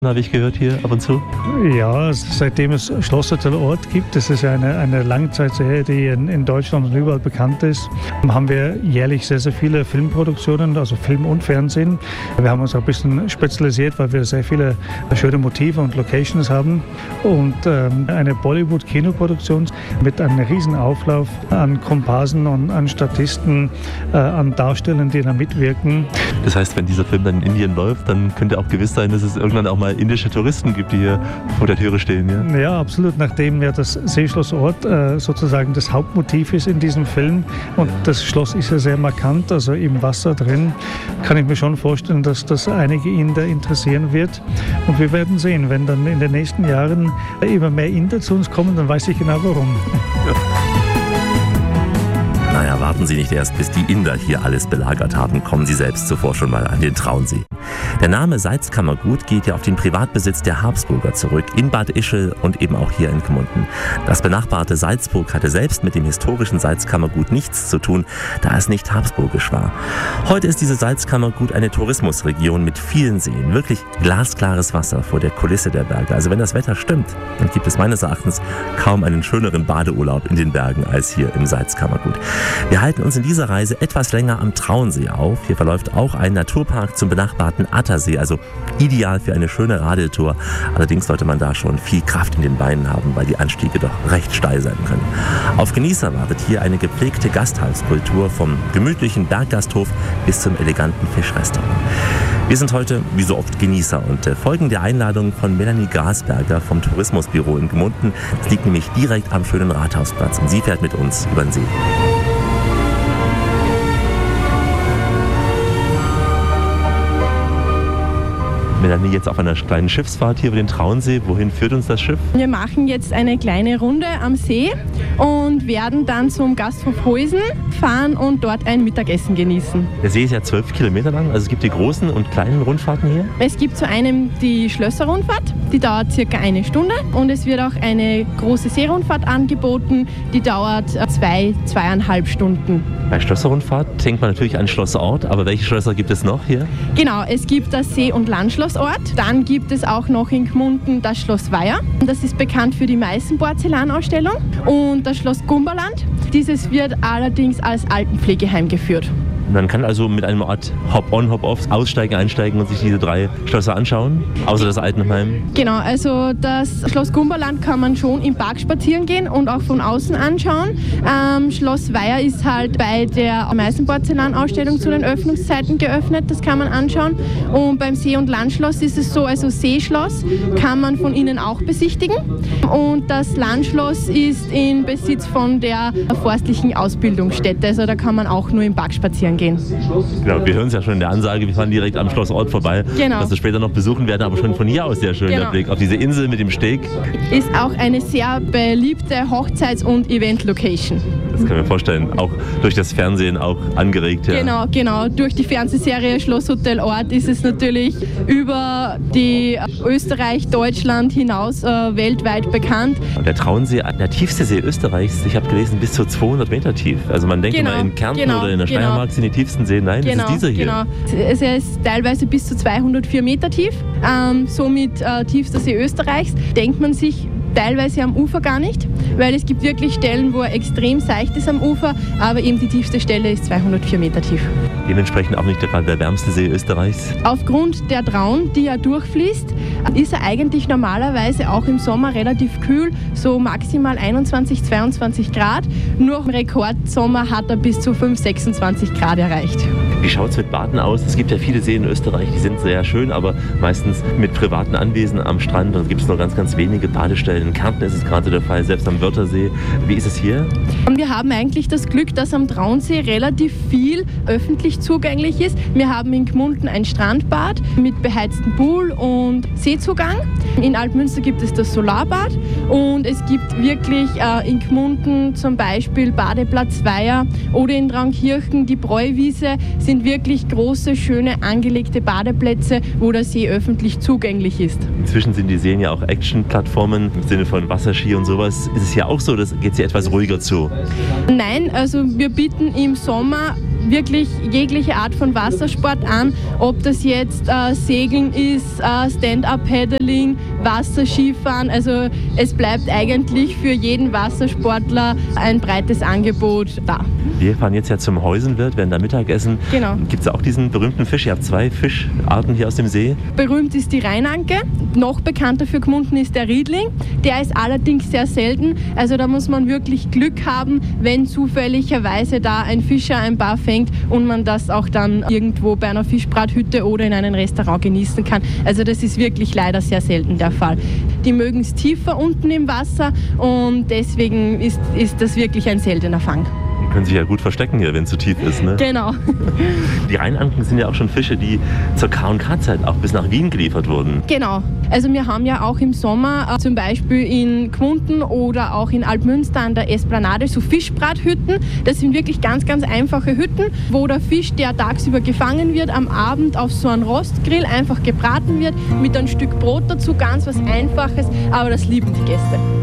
habe ich gehört hier ab und zu. Ja, seitdem es Schlosshotel Ort gibt, das ist ja eine Langzeitserie, die in Deutschland und überall bekannt ist, haben wir jährlich sehr, sehr viele Filmproduktionen, also Film und Fernsehen. Wir haben uns auch ein bisschen spezialisiert, weil wir sehr viele schöne Motive und Locations haben und eine Bollywood-Kinoproduktion mit einem riesen Auflauf an Komparsen und an Statisten, an Darstellern, die da mitwirken. Das heißt, wenn dieser Film dann in Indien läuft, dann könnte auch gewiss sein, dass es irgendwann auch mal indische Touristen gibt, die hier vor der Türe stehen. Ja, ja, absolut. Nachdem ja das Seeschloss Ort sozusagen das Hauptmotiv ist in diesem Film und das Schloss ist ja sehr markant, also im Wasser drin, kann ich mir schon vorstellen, dass das einige Inder interessieren wird. Und wir werden sehen, wenn dann in den nächsten Jahren immer mehr Inder zu uns kommen, dann weiß ich genau warum. Ja. Naja, warten Sie nicht erst, bis die Inder hier alles belagert haben. Kommen Sie selbst zuvor schon mal an den Traunsee. Der Name Salzkammergut geht ja auf den Privatbesitz der Habsburger zurück, in Bad Ischl und eben auch hier in Gmunden. Das benachbarte Salzburg hatte selbst mit dem historischen Salzkammergut nichts zu tun, da es nicht habsburgisch war. Heute ist diese Salzkammergut eine Tourismusregion mit vielen Seen, wirklich glasklares Wasser vor der Kulisse der Berge. Also wenn das Wetter stimmt, dann gibt es meines Erachtens kaum einen schöneren Badeurlaub in den Bergen als hier im Salzkammergut. Wir halten uns in dieser Reise etwas länger am Traunsee auf. Hier verläuft auch ein Naturpark zum benachbarten Attersee, also ideal für eine schöne Radeltour. Allerdings sollte man da schon viel Kraft in den Beinen haben, weil die Anstiege doch recht steil sein können. Auf Genießer wartet hier eine gepflegte Gasthalskultur vom gemütlichen Berggasthof bis zum eleganten Fischrestaurant. Wir sind heute, wie so oft, Genießer und folgen der Einladung von Melanie Grasberger vom Tourismusbüro in Gmunden. Das liegt nämlich direkt am schönen Rathausplatz und sie fährt mit uns über den See. Melanie, jetzt auf einer kleinen Schiffsfahrt hier über den Traunsee. Wohin führt uns das Schiff? Wir machen jetzt eine kleine Runde am See und werden dann zum Gasthof Heusen fahren und dort ein Mittagessen genießen. Der See ist ja 12 Kilometer lang, also es gibt die großen und kleinen Rundfahrten hier? Es gibt zu einem die Schlösserrundfahrt, die dauert circa 1 Stunde und es wird auch eine große Seerundfahrt angeboten, die dauert 2,5 Stunden. Bei Schlösserrundfahrt denkt man natürlich an Schloss Ort, aber welche Schlösser gibt es noch hier? Genau, es gibt das See- und Landschlossort. Dann gibt es auch noch in Gmunden das Schloss Weiher. Das ist bekannt für die Meißen-Porzellanausstellung. Und das Schloss Gumberland. Dieses wird allerdings als Altenpflegeheim geführt. Man kann also mit einem Art Hop-on, Hop-off aussteigen, einsteigen und sich diese 3 Schlösser anschauen, außer das Altenheim. Genau, also das Schloss Gumberland kann man schon im Park spazieren gehen und auch von außen anschauen. Schloss Weiher ist halt bei der Meißen-Porzellanausstellung zu den Öffnungszeiten geöffnet, das kann man anschauen. Und beim See- und Landschloss ist es so, also Seeschloss kann man von innen auch besichtigen. Und das Landschloss ist in Besitz von der forstlichen Ausbildungsstätte, also da kann man auch nur im Park spazieren gehen. Genau, wir hören es ja schon in der Ansage, wir fahren direkt am Schloss Ort vorbei, genau, was wir später noch besuchen werden, aber schon von hier aus sehr schön, genau, der Blick auf diese Insel mit dem Steg. Ist auch eine sehr beliebte Hochzeits- und Event-Location. Das kann ich mir vorstellen, auch durch das Fernsehen auch angeregt. Ja. Genau, durch die Fernsehserie Schlosshotel Ort ist es natürlich über die Österreich, Deutschland hinaus weltweit bekannt. Und der Traunsee, der tiefste See Österreichs, ich habe gelesen, bis zu 200 Meter tief. Also man denkt immer in Kärnten oder in der Steiermark sind die tiefsten Seen. Nein, das ist dieser hier. Genau. Es ist teilweise bis zu 204 Meter tief, somit tiefster See Österreichs. Denkt man sich teilweise am Ufer gar nicht, weil es gibt wirklich Stellen, wo er extrem seicht ist am Ufer, aber eben die tiefste Stelle ist 204 Meter tief. Dementsprechend auch nicht gerade der wärmste See Österreichs. Aufgrund der Traun, die er durchfließt, ist er eigentlich normalerweise auch im Sommer relativ kühl, so maximal 21, 22 Grad. Nur im Rekordsommer hat er bis zu 5, 26 Grad erreicht. Wie schaut es mit Baden aus? Es gibt ja viele Seen in Österreich, die sind sehr schön, aber meistens mit privaten Anwesen am Strand und es gibt nur ganz, ganz wenige Badestellen. In Kärnten ist es gerade der Fall, selbst am Wörthersee. Wie ist es hier? Wir haben eigentlich das Glück, dass am Traunsee relativ viel öffentlich zugänglich ist. Wir haben in Gmunden ein Strandbad mit beheiztem Pool und Seezugang. In Altmünster gibt es das Solarbad und es gibt wirklich in Gmunden zum Beispiel Badeplatz Weiher oder in Draunkirchen die Bräuwiese sind wirklich große, schöne, angelegte Badeplätze, wo der See öffentlich zugänglich ist. Inzwischen sind die Seen ja auch Action-Plattformen im Sinne von Wasserski und sowas. Ist es ja auch so, dass geht es hier etwas ruhiger zu? Nein, also wir bieten im Sommer wirklich jegliche Art von Wassersport an, ob das jetzt Segeln ist, Stand-Up-Paddling, Wasserskifahren. Also es bleibt eigentlich für jeden Wassersportler ein breites Angebot da. Wir fahren jetzt ja zum Heusenwirt, werden da Mittagessen. Genau. Gibt es auch diesen berühmten Fisch? Ihr habt 2 Fischarten hier aus dem See. Berühmt ist die Rheinanke, noch bekannter für Gmunden ist der Riedling. Der ist allerdings sehr selten, also da muss man wirklich Glück haben, wenn zufälligerweise da ein Fischer ein paar fängt und man das auch dann irgendwo bei einer Fischbrathütte oder in einem Restaurant genießen kann. Also das ist wirklich leider sehr selten der Fall. Die mögen es tiefer unten im Wasser und deswegen ist das wirklich ein seltener Fang. Können sich ja gut verstecken hier, wenn es zu tief ist. Ne? Genau. Die Rheinanken sind ja auch schon Fische, die zur K&K-Zeit auch bis nach Wien geliefert wurden. Genau. Also wir haben ja auch im Sommer zum Beispiel in Gmunden oder auch in Altmünster an der Esplanade so Fischbrathütten. Das sind wirklich ganz, ganz einfache Hütten, wo der Fisch, der tagsüber gefangen wird, am Abend auf so einem Rostgrill einfach gebraten wird, mit einem Stück Brot dazu, ganz was Einfaches, aber das lieben die Gäste.